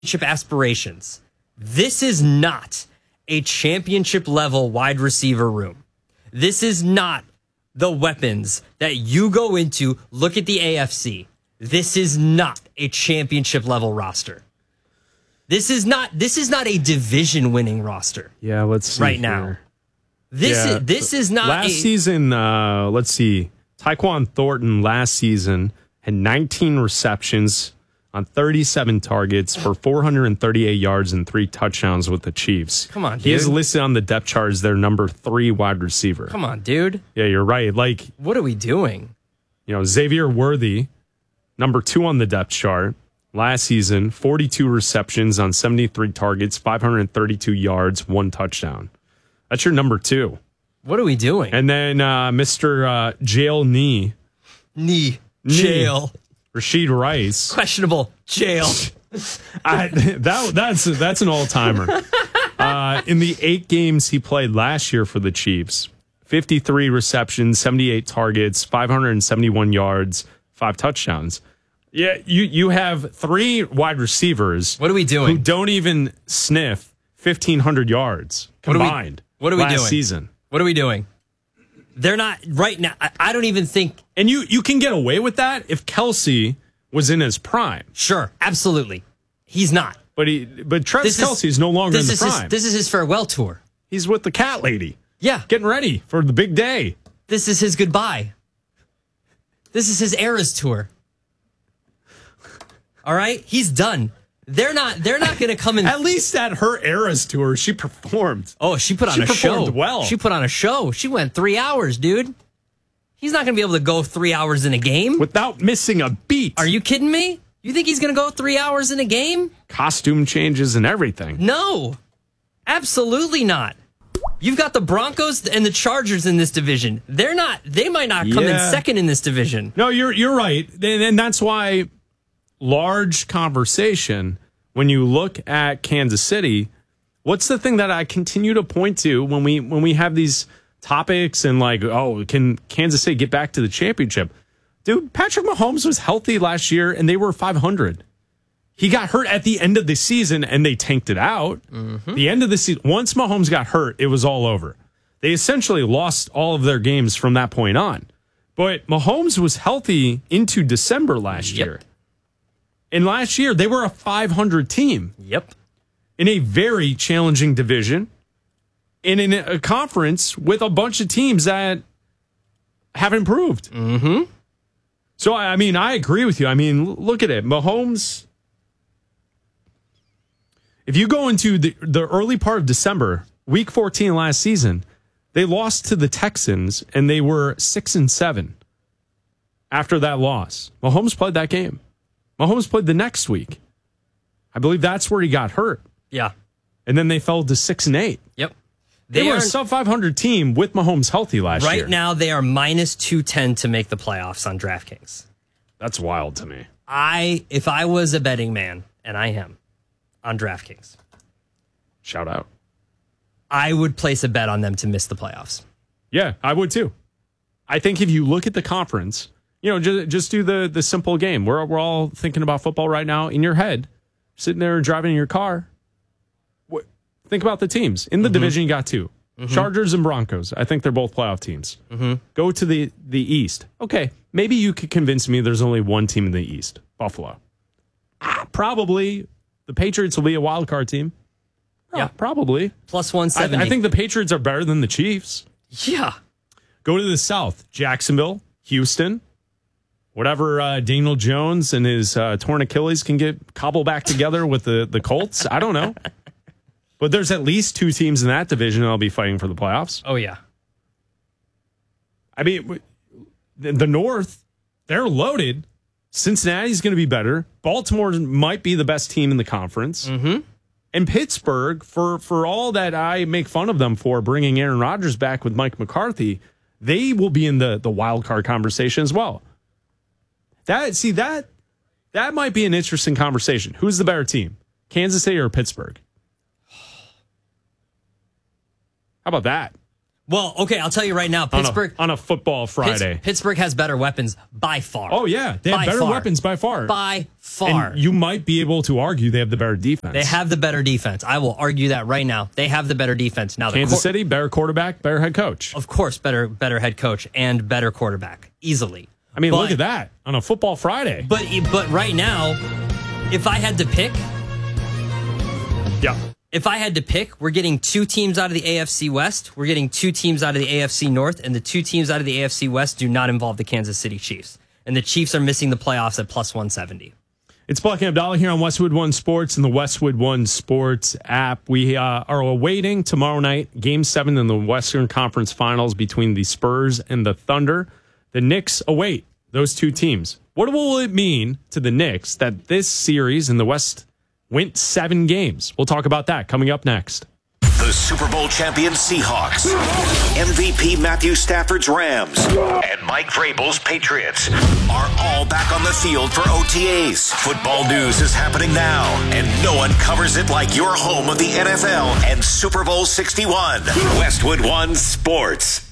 championship aspirations, this is not a championship level wide receiver room. This is not the weapons that you go into. Look at the AFC. This is not a championship level roster. This is not a division winning roster. Yeah, let's see right here. now. This is not last season. Let's see. Tyquan Thornton last season had 19 receptions on 37 targets for 438 yards and 3 touchdowns with the Chiefs. Come on, dude. He is listed on the depth chart as their number 3 wide receiver. Come on, dude. Yeah, you're right. Like, what are we doing? Xavier Worthy, number 2 on the depth chart. Last season, 42 receptions on 73 targets, 532 yards, 1 touchdown. That's your number 2. What are we doing? And then Mr. Jail Knee. Jail. Rashid Rice. Questionable. Jail. That's an all-timer. In the 8 games he played last year for the Chiefs, 53 receptions, 78 targets, 571 yards, 5 touchdowns. Yeah, you have 3 wide receivers. What are we doing? Who don't even sniff 1,500 yards combined. What are we last doing? Season. What are we doing? They're not right now. I don't even think. And you can get away with that if Kelsey was in his prime. Sure, absolutely. He's not. But Travis Kelsey is no longer in the prime. This is his farewell tour. He's with the cat lady. Yeah. Getting ready for the big day. This is his goodbye. This is his Eras tour. All right? He's done. They're not going to come in. At least at her Eras tour, she performed. Oh, she put on a show. She performed well. She put on a show. She went 3 hours, dude. He's not going to be able to go 3 hours in a game. Without missing a beat. Are you kidding me? You think he's going to go 3 hours in a game? Costume changes and everything. No. Absolutely not. You've got the Broncos and the Chargers in this division. They might not come in second in this division. No, you're right. And that's why large conversation, when you look at Kansas City, what's the thing that I continue to point to when we have these topics and like, oh, can Kansas City get back to the championship? Dude, Patrick Mahomes was healthy last year and they were 500. He got hurt at the end of the season and they tanked it out. Mm-hmm. The end of the season, once Mahomes got hurt, it was all over. They essentially lost all of their games from that point on. But Mahomes was healthy into December last year. And last year, they were a 500 team. Yep. In a very challenging division. And in a conference with a bunch of teams that have improved. Mm-hmm. So, I mean, I agree with you. I mean, look at it. Mahomes, if you go into the early part of December, week 14 last season, they lost to the Texans and they were 6-7 after that loss. Mahomes played that game. Mahomes played the next week. I believe that's where he got hurt. Yeah. And then they fell to 6-8. Yep. They were a sub 500 team with Mahomes healthy last year. Right now, they are minus 210 to make the playoffs on DraftKings. That's wild to me. If I was a betting man, and I am, on DraftKings. Shout out. I would place a bet on them to miss the playoffs. Yeah, I would too. I think if you look at the conference, just do the simple game. We're all thinking about football right now in your head, sitting there driving in your car. Think about the teams. In the division, you got 2. Mm-hmm. Chargers and Broncos. I think they're both playoff teams. Mm-hmm. Go to the East. Okay, maybe you could convince me there's only one team in the East, Buffalo. Probably the Patriots will be a wild card team. Yeah, probably. Plus 170. I think the Patriots are better than the Chiefs. Yeah. Go to the South. Jacksonville, Houston, whatever Daniel Jones and his torn Achilles can get cobbled back together with the Colts. I don't know. But there's at least 2 teams in that division that'll be fighting for the playoffs. Oh, yeah. I mean, the North, they're loaded. Cincinnati's going to be better. Baltimore might be the best team in the conference. Mm-hmm. And Pittsburgh, for all that I make fun of them for bringing Aaron Rodgers back with Mike McCarthy, they will be in the wild card conversation as well. That might be an interesting conversation. Who's the better team, Kansas City or Pittsburgh? How about that? Well, okay, I'll tell you right now, Pittsburgh on a football Friday. Pittsburgh has better weapons by far. Oh yeah, they have better weapons by far. By far. And you might be able to argue they have the better defense. They have the better defense. I will argue that right now. They have the better defense. Now, Kansas City, better quarterback, better head coach. Of course, better head coach and better quarterback, easily. I mean, look at that on a football Friday. But right now, if I had to pick, If I had to pick, we're getting 2 teams out of the AFC West. We're getting 2 teams out of the AFC North, and the 2 teams out of the AFC West do not involve the Kansas City Chiefs. And the Chiefs are missing the playoffs at plus 170. It's Buck and Abdallah here on Westwood One Sports and the Westwood One Sports app. We are awaiting tomorrow night Game 7 in the Western Conference Finals between the Spurs and the Thunder. The Knicks await those 2 teams. What will it mean to the Knicks that this series in the West went 7 games? We'll talk about that coming up next. The Super Bowl champion Seahawks, MVP Matthew Stafford's Rams, and Mike Vrabel's Patriots are all back on the field for OTAs. Football news is happening now, and no one covers it like your home of the NFL and Super Bowl 61. Westwood One Sports.